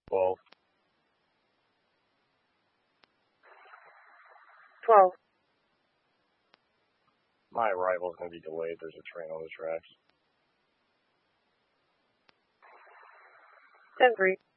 12. 12. My arrival is going to be delayed. There's a train on the tracks. 10-3.